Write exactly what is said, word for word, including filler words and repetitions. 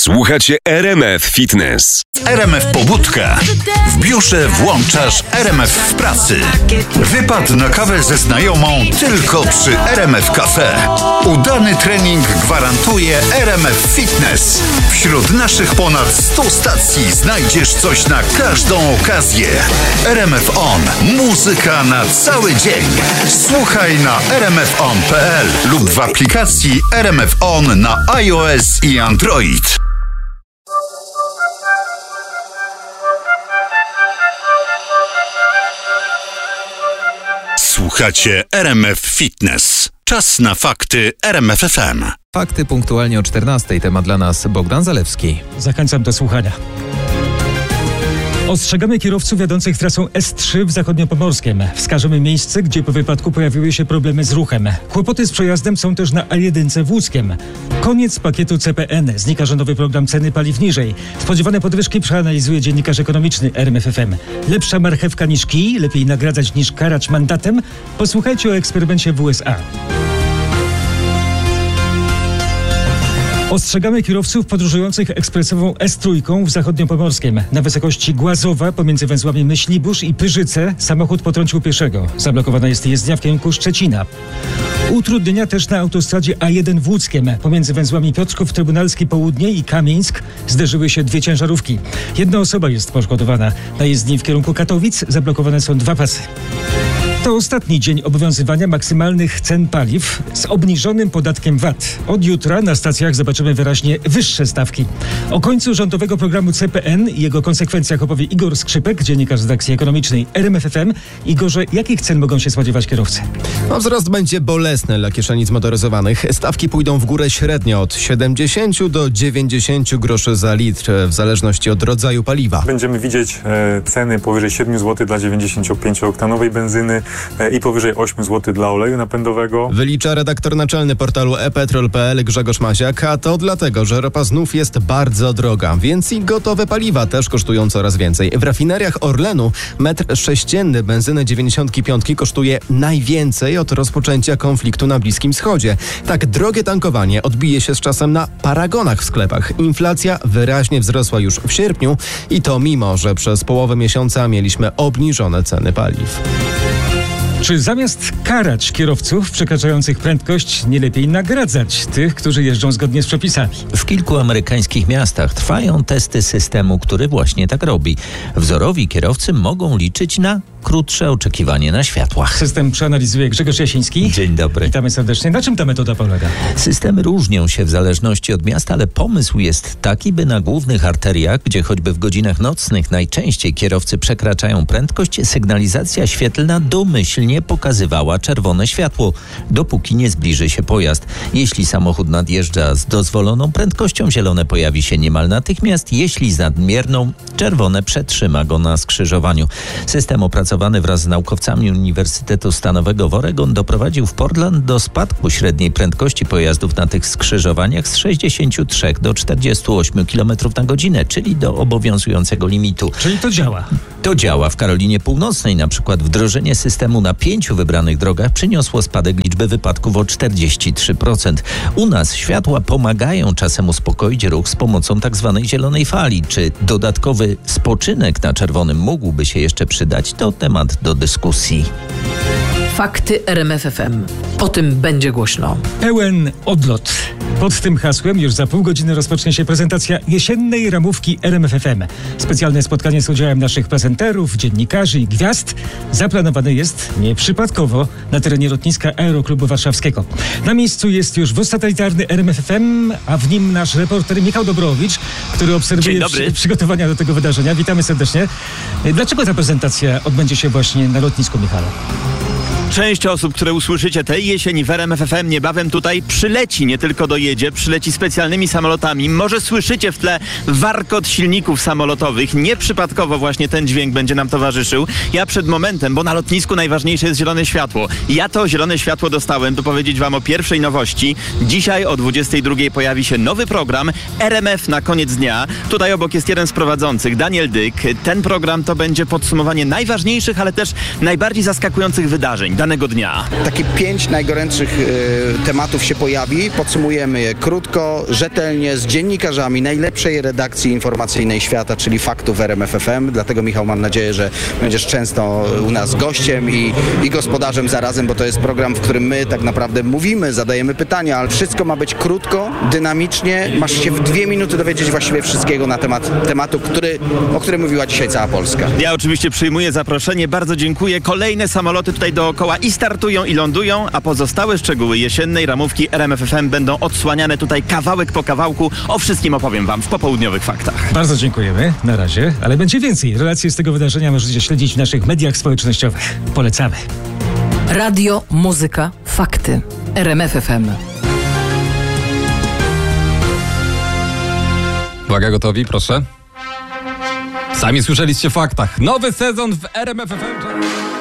Słuchacie R M F Fitness. R M F Pobudka. W biurze włączasz R M F w pracy. Wypad na kawę ze znajomą tylko przy R M F Cafe. Udany trening gwarantuje R M F Fitness. Wśród naszych ponad stu stacji znajdziesz coś na każdą okazję. R M F On. Muzyka na cały dzień. Słuchaj na r m f on kropka p l lub w aplikacji R M F On na iOS i Android. Słuchacie R M F Fitness. Czas na fakty R M F F M. Fakty punktualnie o czternastej. Temat dla nas Bogdan Zalewski. Zachęcam do słuchania. Ostrzegamy kierowców jadących trasą S trzy w Zachodniopomorskiem. Wskażemy miejsce, gdzie po wypadku pojawiły się problemy z ruchem. Kłopoty z przejazdem są też na A jeden w Łódzkiem. Koniec pakietu C P N. Znika rządowy program ceny paliw niżej. Spodziewane podwyżki przeanalizuje dziennikarz ekonomiczny R M F F M. Lepsza marchewka niż kij, lepiej nagradzać niż karać mandatem. Posłuchajcie o eksperymencie w U S A. Ostrzegamy kierowców podróżujących ekspresową S trzy w Zachodniopomorskiem. Na wysokości Głazowa pomiędzy węzłami Myślibórz i Pyrzyce samochód potrącił pieszego. Zablokowana jest jezdnia w kierunku Szczecina. Utrudnienia też na autostradzie A jeden w Łódzkiem. Pomiędzy węzłami Piotrków Trybunalski Południe i Kamieńsk zderzyły się dwie ciężarówki. Jedna osoba jest poszkodowana. Na jezdni w kierunku Katowic zablokowane są dwa pasy. To ostatni dzień obowiązywania maksymalnych cen paliw z obniżonym podatkiem V A T. Od jutra na stacjach zobaczymy wyraźnie wyższe stawki. O końcu rządowego programu C P N i jego konsekwencjach opowie Igor Skrzypek, dziennikarz z redakcji ekonomicznej R M F F M. Igorze, jakich cen mogą się spodziewać kierowcy? No, wzrost będzie bolesny dla kieszeni zmotoryzowanych. Stawki pójdą w górę średnio od siedemdziesięciu do dziewięćdziesięciu groszy za litr, w zależności od rodzaju paliwa. Będziemy widzieć e, ceny powyżej siedmiu złotych dla dziewięćdziesięciopięciooktanowej benzyny i powyżej ośmiu złotych dla oleju napędowego. Wylicza redaktor naczelny portalu e petrol kropka p l Grzegorz Maziak, a to dlatego, że ropa znów jest bardzo droga, więc i gotowe paliwa też kosztują coraz więcej. W rafineriach Orlenu metr sześcienny benzyny dziewięćdziesiąt pięć kosztuje najwięcej od rozpoczęcia konfliktu na Bliskim Wschodzie. Tak drogie tankowanie odbije się z czasem na paragonach w sklepach. Inflacja wyraźnie wzrosła już w sierpniu i to mimo, że przez połowę miesiąca mieliśmy obniżone ceny paliw. Czy zamiast karać kierowców przekraczających prędkość, nie lepiej nagradzać tych, którzy jeżdżą zgodnie z przepisami? W kilku amerykańskich miastach trwają testy systemu, który właśnie tak robi. Wzorowi kierowcy mogą liczyć na krótsze oczekiwanie na światłach. System przeanalizuje Grzegorz Jasiński. Dzień dobry. Witamy serdecznie. Na czym ta metoda polega? Systemy różnią się w zależności od miasta, ale pomysł jest taki, by na głównych arteriach, gdzie choćby w godzinach nocnych najczęściej kierowcy przekraczają prędkość, sygnalizacja świetlna domyślnie pokazywała czerwone światło, dopóki nie zbliży się pojazd. Jeśli samochód nadjeżdża z dozwoloną prędkością, zielone pojawi się niemal natychmiast. Jeśli z nadmierną, czerwone przetrzyma go na skrzyżowaniu. System opracowany wraz z naukowcami Uniwersytetu Stanowego w Oregon doprowadził w Portland do spadku średniej prędkości pojazdów na tych skrzyżowaniach z sześćdziesięciu trzech do czterdziestu ośmiu kilometrów na godzinę, czyli do obowiązującego limitu. Czyli to działa? To działa. W Karolinie Północnej na przykład wdrożenie systemu na pięciu wybranych drogach przyniosło spadek liczby wypadków o czterdzieści trzy procent. U nas światła pomagają czasem uspokoić ruch z pomocą tak zwanej zielonej fali. Czy dodatkowy spoczynek na czerwonym mógłby się jeszcze przydać? To temat do dyskusji. Fakty R M F F M. O tym będzie głośno. Pełen odlot. Pod tym hasłem już za pół godziny rozpocznie się prezentacja jesiennej ramówki R M F F M. Specjalne spotkanie z udziałem naszych prezenterów, dziennikarzy i gwiazd zaplanowane jest nieprzypadkowo na terenie lotniska Aeroklubu Warszawskiego. Na miejscu jest już wóz satelitarny R M F F M, a w nim nasz reporter Michał Dobrowicz, który obserwuje przy, przygotowania do tego wydarzenia. Witamy serdecznie. Dlaczego ta prezentacja odbędzie się właśnie na lotnisku, Michale? Część osób, które usłyszycie tej jesieni w R M F F M niebawem tutaj przyleci, nie tylko dojedzie, przyleci specjalnymi samolotami. Może słyszycie w tle warkot silników samolotowych. Nieprzypadkowo właśnie ten dźwięk będzie nam towarzyszył. Ja przed momentem, bo na lotnisku najważniejsze jest zielone światło. Ja to zielone światło dostałem, by powiedzieć wam o pierwszej nowości. Dzisiaj o dwudziestej drugiej pojawi się nowy program R M F na koniec dnia. Tutaj obok jest jeden z prowadzących, Daniel Dyk. Ten program to będzie podsumowanie najważniejszych, ale też najbardziej zaskakujących wydarzeń. danego dnia. Takie pięć najgorętszych y, tematów się pojawi. Podsumujemy je krótko, rzetelnie, z dziennikarzami najlepszej redakcji informacyjnej świata, czyli Faktów w R M F F M. Dlatego, Michał, mam nadzieję, że będziesz często u nas gościem i, i gospodarzem zarazem, bo to jest program, w którym my tak naprawdę mówimy, zadajemy pytania, ale wszystko ma być krótko, dynamicznie. Masz się w dwie minuty dowiedzieć właściwie wszystkiego na temat tematu, który, o którym mówiła dzisiaj cała Polska. Ja oczywiście przyjmuję zaproszenie, bardzo dziękuję. Kolejne samoloty tutaj dookoła i startują, i lądują, a pozostałe szczegóły jesiennej ramówki R M F F M będą odsłaniane tutaj kawałek po kawałku. O wszystkim opowiem wam w popołudniowych faktach. Bardzo dziękujemy, na razie, ale będzie więcej. Relacje z tego wydarzenia możecie śledzić w naszych mediach społecznościowych. Polecamy. Radio, muzyka, fakty. R M F F M. Uwaga, gotowi, proszę. Sami słyszeliście w faktach. Nowy sezon w R M F F M.